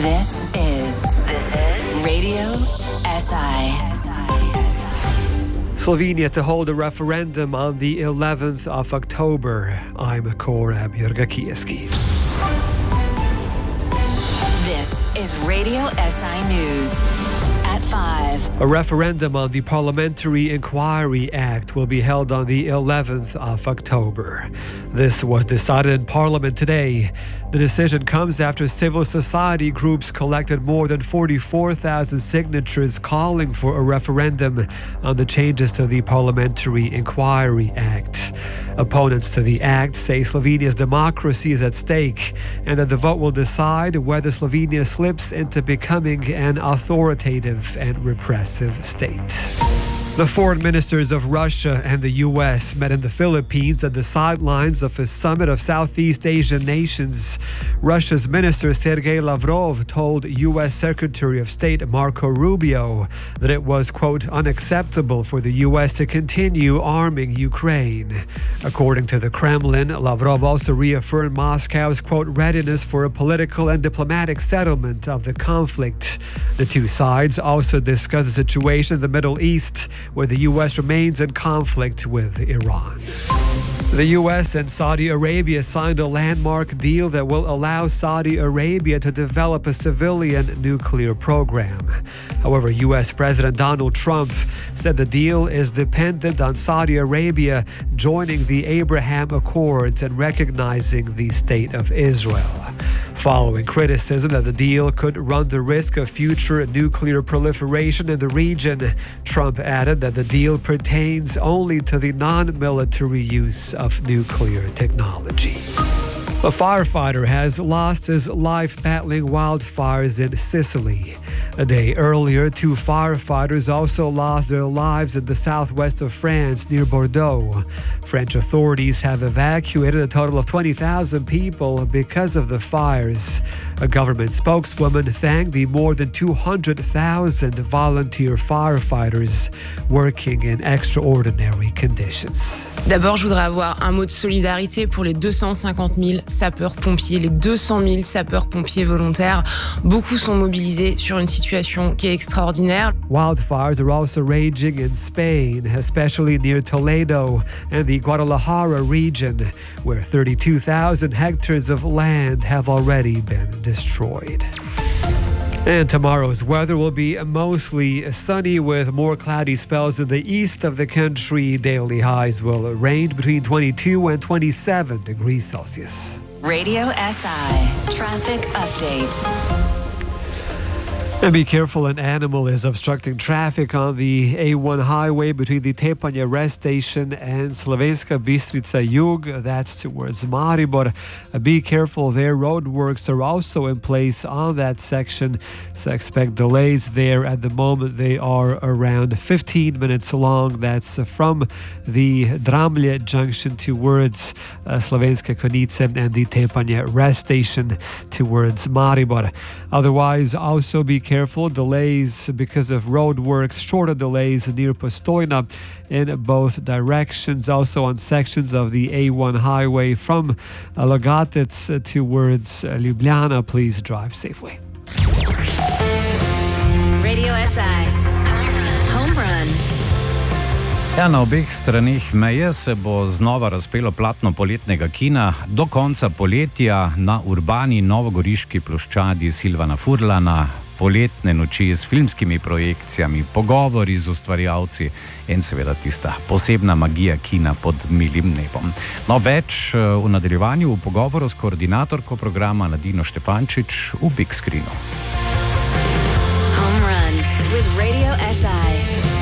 This is Radio SI. Slovenia to hold a referendum on the 11th of October. I'm Korab Jurgakieski. This is Radio SI News. At 5. A referendum on the Parliamentary Inquiry Act will be held on the 11th of October. This was decided in Parliament today. The decision comes after civil society groups collected more than 44,000 signatures calling for a referendum on the changes to the Parliamentary Inquiry Act. Opponents to the act say Slovenia's democracy is at stake and that the vote will decide whether Slovenia slips into becoming an authoritative and repressive state. The foreign ministers of Russia and the U.S. met in the Philippines at the sidelines of a summit of Southeast Asian nations. Russia's Minister Sergei Lavrov told U.S. Secretary of State Marco Rubio that it was, quote, unacceptable for the U.S. to continue arming Ukraine. According to the Kremlin, Lavrov also reaffirmed Moscow's, quote, readiness for a political and diplomatic settlement of the conflict. The two sides also discussed the situation in the Middle East, where the U.S. remains in conflict with Iran. The U.S. and Saudi Arabia signed a landmark deal that will allow Saudi Arabia to develop a civilian nuclear program. However, U.S. President Donald Trump said the deal is dependent on Saudi Arabia joining the Abraham Accords and recognizing the State of Israel. Following criticism that the deal could run the risk of future nuclear proliferation in the region, Trump added that the deal pertains only to the non-military use of nuclear technology. A firefighter has lost his life battling wildfires in Sicily. A day earlier, 2 firefighters also lost their lives in the southwest of France near Bordeaux. French authorities have evacuated a total of 20,000 people because of the fires. A government spokeswoman thanked the more than 200,000 volunteer firefighters working in extraordinary conditions. D'abord, je voudrais avoir un mot de solidarité pour les 250 000 sapeurs-pompiers, les 200 000 sapeurs-pompiers volontaires. Beaucoup sont mobilisés sur une situation qui est extraordinaire. Wildfires are also raging in Spain, especially near Toledo and the Guadalajara region, where 32,000 hectares of land have already been destroyed. And tomorrow's weather will be mostly sunny with more cloudy spells in the east of the country. Daily highs will range between 22 and 27 degrees Celsius. Radio SI Traffic Update. And be careful, an animal is obstructing traffic on the A1 highway between the Tepanje rest station and Slovenska Bistrica Jug. That's towards Maribor. Be careful there. Roadworks are also in place on that section, so expect delays there. At the moment, they are around 15 minutes long. That's from the Dramlje junction towards Slovenska Konjice and the Tepanje rest station towards Maribor. Otherwise, also be careful, delays because of road works, shorter delays near Postojna in both directions. Also on sections of the A1 highway from Logatec towards Ljubljana, please drive safely. Radio SI Home Run. Ja, na obeh stranih meje se bo znova razpelo platno poletnega kina. Do konca poletja na urbani novogoriški ploščadi Silvana Furlana poletne noči s filmskimi projekcijami, pogovori z ustvarjalci in seveda tista posebna magija kina pod milim nebom. No, več v nadaljevanju v pogovoru s koordinatorko programa Nadino Štefančič v Big Screenu. Home Run with Radio SI.